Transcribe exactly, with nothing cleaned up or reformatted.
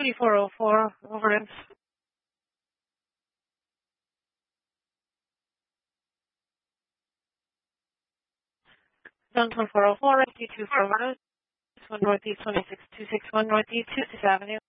twenty-four oh four, over in. Zone twenty-four oh four, two two four one, one Northeast twenty-six two six one Northeast two sixth Avenue.